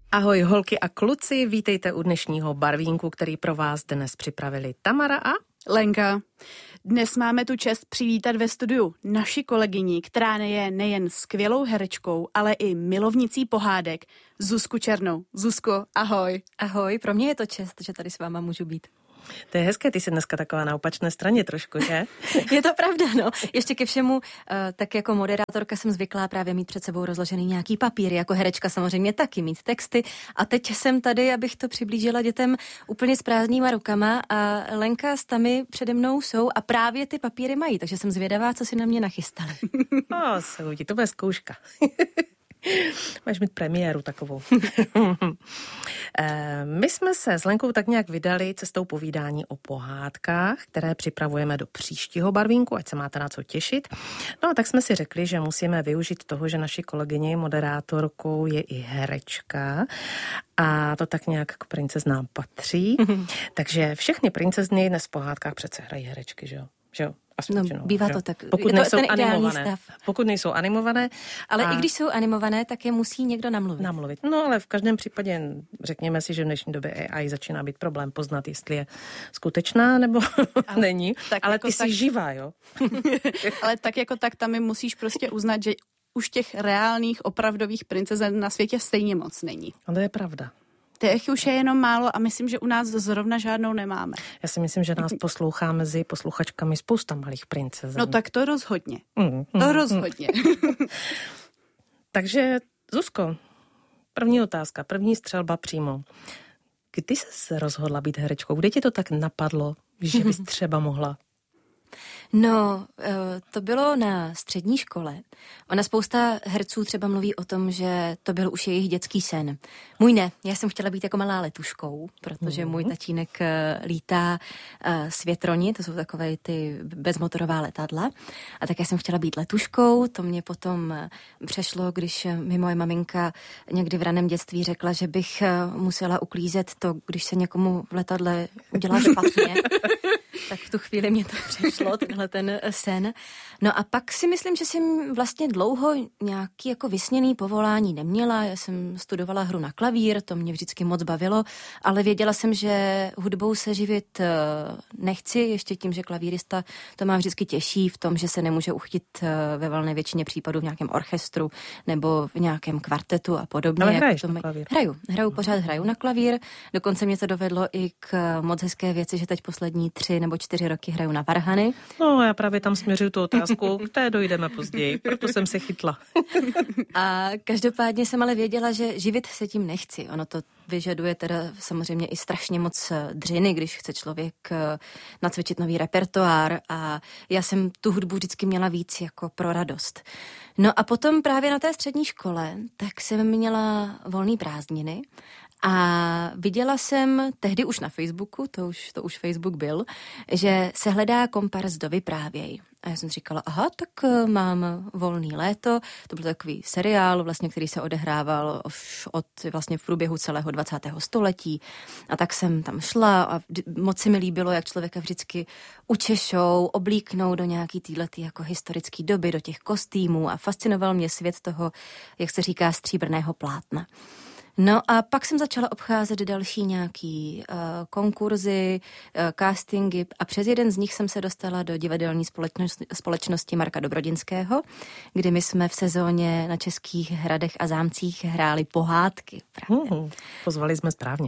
Ahoj holky a kluci, vítejte u dnešního barvínku, který pro vás dnes připravili Tamara a Lenka. Dnes máme tu čest přivítat ve studiu naši kolegyni, která je nejen skvělou herečkou, ale i milovnicí pohádek, Zuzku Černou. Zuzko, ahoj. Ahoj, pro mě je to čest, že tady s váma můžu být. To je hezké, ty jsi dneska taková na opačné straně trošku, že? Je to pravda, no. Ještě ke všemu, tak jako moderátorka jsem zvyklá právě mít před sebou rozložený nějaký papír, jako herečka samozřejmě taky mít texty. A teď jsem tady, abych to přiblížila dětem úplně s prázdnýma rukama a Lenka s Tami přede mnou jsou a právě ty papíry mají, takže jsem zvědavá, co si na mě nachystali. Soudí, to bude zkouška. Máš mít premiéru takovou. My jsme se s Lenkou tak nějak vydali cestou povídání o pohádkách, které připravujeme do příštího barvínku, ať se máte na co těšit. No a tak jsme si řekli, že musíme využít toho, že naši kolegyni moderátorkou je i herečka a to tak nějak k princeznám patří. Takže všechny princezny dnes v pohádkách přece hrají herečky, že jo? No, bývá to tak. Pokud nejsou animované. Pokud nejsou animované. Ale i když jsou animované, tak je musí někdo namluvit. No ale v každém případě řekněme si, že v dnešní době AI začíná být problém poznat, jestli je skutečná nebo není. Ale jako ty jsi živá, jo? Ale tak jako tak tam mi musíš prostě uznat, že už těch reálných, opravdových princezen na světě stejně moc není. A to je pravda. Těch už je jenom málo a myslím, že u nás zrovna žádnou nemáme. Já si myslím, že nás poslouchá mezi posluchačkami spousta malých princezen. No tak to rozhodně. To rozhodně. Takže, Zuzko, první otázka, první střelba přímo. Kdy jsi rozhodla být herečkou? Kdy ti to tak napadlo, že bys třeba mohla? No, to bylo na střední škole. Ona spousta herců třeba mluví o tom, že to byl už jejich dětský sen. Můj ne, já jsem chtěla být jako malá letuškou, protože můj tatínek lítá s větroni, to jsou takové ty bezmotorová letadla. A tak já jsem chtěla být letuškou, to mě potom přešlo, když mi moje maminka někdy v raném dětství řekla, že bych musela uklízet to, když se někomu v letadle udělá špatně. Tak v tu chvíli mě to přešlo, tenhle ten sen. No a pak si myslím, že jsem vlastně dlouho nějaký jako vysněný povolání neměla. Já jsem studovala hru na klavír, to mě vždycky moc bavilo, ale věděla jsem, že hudbou se živit nechci, ještě tím, že klavírista to má vždycky těžší v tom, že se nemůže uchytit ve valné většině případů v nějakém orchestru nebo v nějakém kvartetu a podobně. Ale hraješ na klavír? Hraju na klavír. Dokonce mě to dovedlo i k moc hezké věci, že teď poslední 3 nebo 4 roky hraju na varhany. No, já právě tam směřuju tu otázku, k té dojdeme později, proto jsem se chytla. A každopádně jsem ale věděla, že živit se tím nechci. Ono to vyžaduje teda samozřejmě i strašně moc dřiny, když chce člověk nacvičit nový repertoár a já jsem tu hudbu vždycky měla víc jako pro radost. No a potom právě na té střední škole, tak jsem měla volný prázdniny a viděla jsem tehdy už na Facebooku, to už Facebook byl, že se hledá komparz do Vyprávěj. A já jsem říkala, aha, tak mám volný léto. To byl takový seriál, vlastně, který se odehrával už od vlastně v průběhu celého 20. století. A tak jsem tam šla a moc se mi líbilo, jak člověka vždycky učešou, oblíknou do nějaký týhletý jako historický doby, do těch kostýmů a fascinoval mě svět toho, jak se říká, stříbrného plátna. No a pak jsem začala obcházet další nějaký konkurzy, castingy a přes jeden z nich jsem se dostala do divadelní společnosti Marka Dobrodinského, kdy my jsme v sezóně na Českých hradech a zámcích hráli pohádky. Pozvali jsme správně.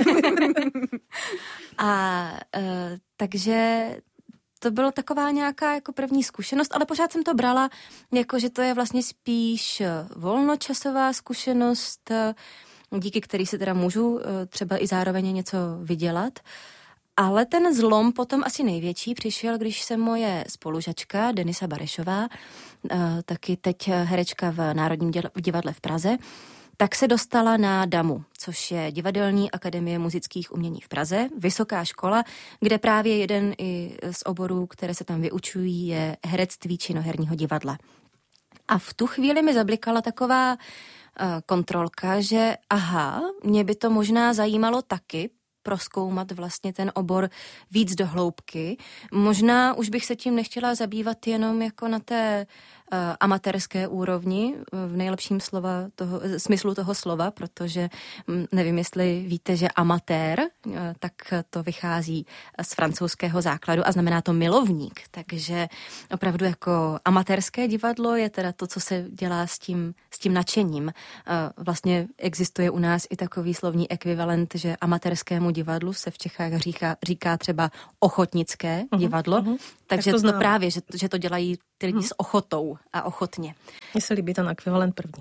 Takže to bylo taková nějaká jako první zkušenost, ale pořád jsem to brala jako, že to je vlastně spíš volnočasová zkušenost, díky který si teda můžu třeba i zároveň něco vydělat. Ale ten zlom potom asi největší přišel, když se moje spolužačka Denisa Barešová, taky teď herečka v Národním divadle v Praze, tak se dostala na DAMU, což je Divadelní akademie muzických umění v Praze, vysoká škola, kde právě jeden i z oborů, které se tam vyučují, je herectví činoherního divadla. A v tu chvíli mi zablikala taková kontrolka, že aha, mě by to možná zajímalo taky, prozkoumat vlastně ten obor víc do hloubky. Možná už bych se tím nechtěla zabývat jenom jako na té amatérské úrovni v nejlepším smyslu toho slova, protože nevím, jestli víte, že amatér, tak to vychází z francouzského základu a znamená to milovník, takže opravdu jako amatérské divadlo je teda to, co se dělá s tím nadšením. Vlastně existuje u nás i takový slovní ekvivalent, že amatérskému divadlu se v Čechách říká třeba ochotnické divadlo, takže to právě, že to dělají ty lidi s ochotou a ochotně. Mně se líbí ten ekvivalent první.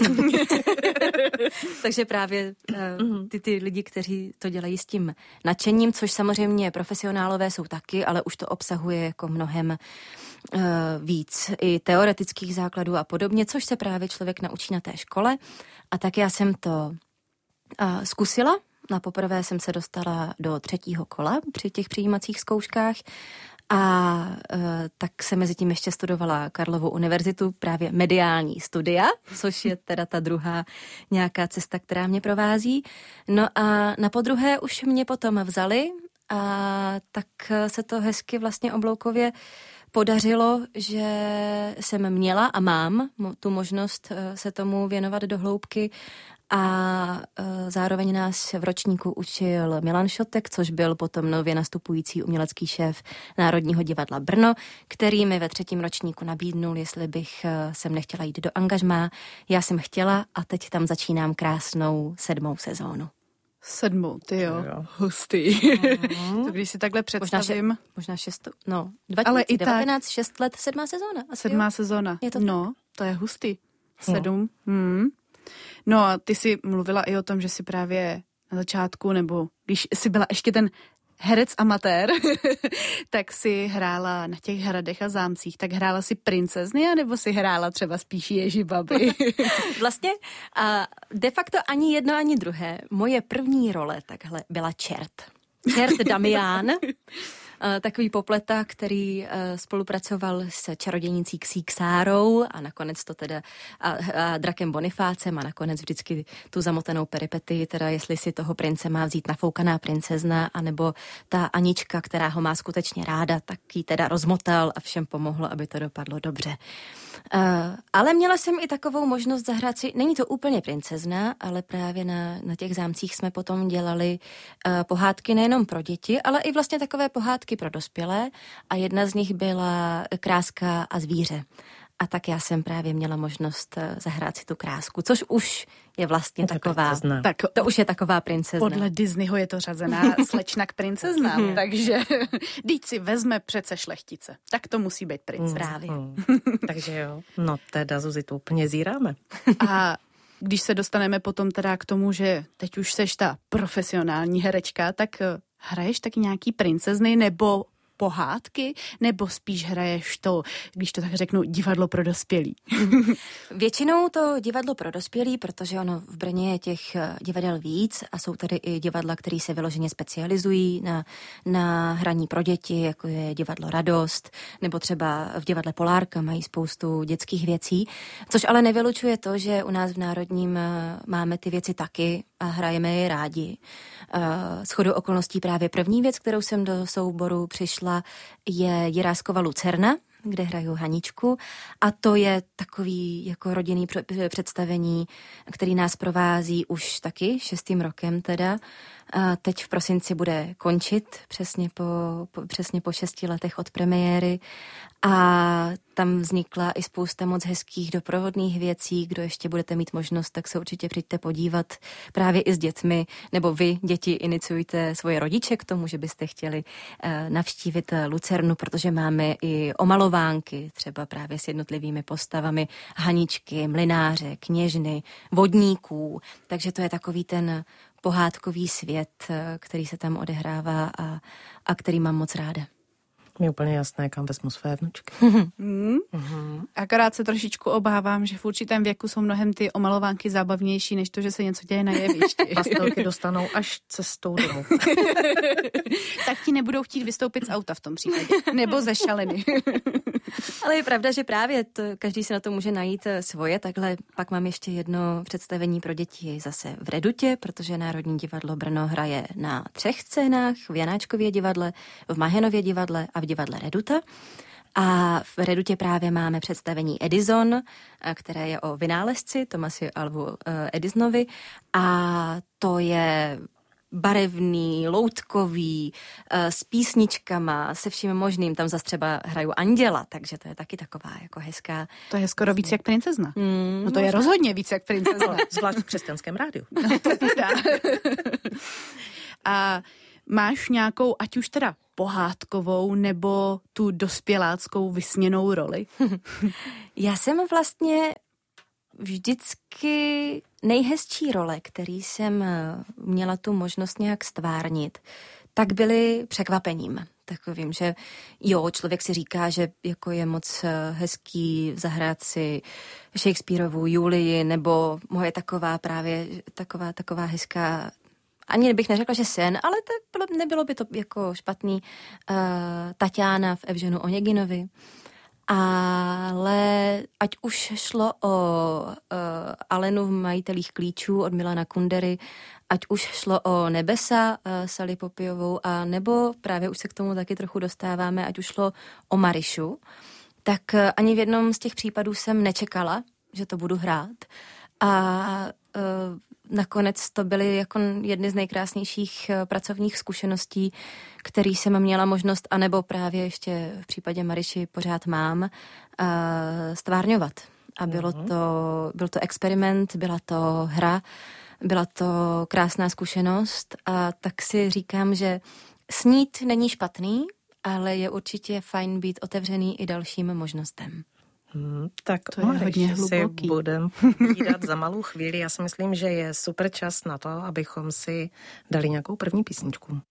Takže právě ty lidi, kteří to dělají s tím nadšením, což samozřejmě profesionálové jsou taky, ale už to obsahuje jako mnohem víc i teoretických základů a podobně, což se právě člověk naučí na té škole. A tak já jsem to zkusila. Na poprvé jsem se dostala do 3. kola při těch přijímacích zkouškách a tak se mezi tím ještě studovala Karlovu univerzitu, právě mediální studia, což je teda ta druhá nějaká cesta, která mě provází. No a na podruhé už mě potom vzali a tak se to hezky vlastně obloukově podařilo, že jsem měla a mám tu možnost se tomu věnovat do hloubky a zároveň nás v ročníku učil Milan Šotek, což byl potom nově nastupující umělecký šéf Národního divadla Brno, který mi ve 3. ročníku nabídnul, jestli bych sem nechtěla jít do angažmá. Já jsem chtěla a teď tam začínám krásnou 7. sezónu. 7, ty jo. Hustý. To když si takhle představím. Možná 6, 2019, 6 let, 7. sezóna. 7. sezóna. Je to to je hustý. 7. No a ty jsi mluvila i o tom, že jsi právě na začátku, nebo když jsi byla ještě ten herec amatér, tak si hrála na těch hradech a zámcích. Tak hrála si princezny, anebo si hrála třeba spíš Ježibaby? Vlastně de facto ani jedno, ani druhé. Moje první role takhle byla čert. Čert Damián. Takový popleta, který spolupracoval s čarodějnicí Ksíksárou a nakonec to teda a drakem Bonifácem a nakonec vždycky tu zamotanou peripetii, teda jestli si toho prince má vzít nafoukaná princezna, anebo ta Anička, která ho má skutečně ráda, tak ji teda rozmotal a všem pomohlo, aby to dopadlo dobře. Ale měla jsem i takovou možnost zahrát si, není to úplně princezna, ale právě na těch zámcích jsme potom dělali pohádky nejenom pro děti, ale i vlastně takové pohádky pro dospělé a jedna z nich byla Kráska a zvíře. A tak já jsem právě měla možnost zahrát si tu Krásku, což už je vlastně taková, to už je taková princezna. Podle Disneyho je to řazená slečna k princeznám, takže vždyť si vezme přece šlechtice. Tak to musí být princezna. Právě. Takže jo, no teda Zuzi, to úplně zíráme. A když se dostaneme potom teda k tomu, že teď už seš ta profesionální herečka, tak hraješ taky nějaký princezny nebo pohádky, nebo spíš hraješ to, když to tak řeknu, divadlo pro dospělí? Většinou to divadlo pro dospělí, protože ono v Brně je těch divadel víc a jsou tady i divadla, které se vyloženě specializují na hraní pro děti, jako je divadlo Radost, nebo třeba v divadle Polárka mají spoustu dětských věcí, což ale nevylučuje to, že u nás v Národním máme ty věci taky a hrajeme je rádi. Shodou okolností právě první věc, kterou jsem do souboru přišla, je Jiráskova Lucerna, kde hraju Haničku a to je takový jako rodinný představení, který nás provází už taky 6. rokem teda. A teď v prosinci bude končit, přesně po 6 letech od premiéry a tam vznikla i spousta moc hezkých doprovodných věcí. Kdo ještě budete mít možnost, tak se určitě přijďte podívat právě i s dětmi, nebo vy, děti, iniciujte svoje rodiče k tomu, že byste chtěli navštívit Lucernu, protože máme i omalovánky, třeba právě s jednotlivými postavami Haničky, mlynáře, kněžny, vodníků, takže to je takový ten pohádkový svět, který se tam odehrává a který mám moc ráda. Je úplně jasné, kam vezmu své vnučky. Akorát se trošičku obávám, že v určitém věku jsou mnohem ty omalovánky zábavnější, než to, že se něco děje na jevišti. Pastelky dostanou až cestou domů. Tak ti nebudou chtít vystoupit z auta v tom případě. Nebo ze šaliny. Ale je pravda, že právě každý si na to může najít svoje. Takhle pak mám ještě jedno představení pro děti zase v Redutě, protože Národní divadlo Brno hraje na 3 scénách, v Janáčkově divadle, v Mahenově divadle a v divadle Reduta. A v Redutě právě máme představení Edison, které je o vynálezci Thomasi Alvu Edisonovi, a to je barevný, loutkový, s písničkama, se vším možným. Tam zase třeba hraju Anděla, takže to je taky taková jako hezká. To je skoro víc jak princezna. No to je rozhodně víc jak princezna. Zvlášť v křesťanském rádiu. No to teda. A máš nějakou, ať už teda pohádkovou nebo tu dospěláckou vysněnou roli? Já jsem vlastně vždycky nejhezčí role, který jsem měla tu možnost nějak stvárnit, tak byly překvapením. Takovým, že jo, člověk si říká, že jako je moc hezký zahrát si Shakespearovu Julii, nebo moje taková právě taková hezká, ani bych neřekla, že sen, ale nebylo by to jako špatný, Tatiana v Evženu Oneginovi. Ale ať už šlo o Alenu v Majitelích klíčů od Milana Kundery, ať už šlo o Nebesa Sally Popiovou, a nebo právě už se k tomu taky trochu dostáváme, ať už šlo o Marišu, tak ani v jednom z těch případů jsem nečekala, že to budu hrát. A nakonec to byly jako jedny z nejkrásnějších pracovních zkušeností, který jsem měla možnost, anebo právě ještě v případě Mariši pořád mám, stvárňovat. A byl to experiment, byla to hra, byla to krásná zkušenost, a tak si říkám, že snít není špatný, ale je určitě fajn být otevřený i dalším možnostem. Tak to je hodně hluboký. Si budeme povídat za malou chvíli. Já si myslím, že je super čas na to, abychom si dali nějakou první písničku.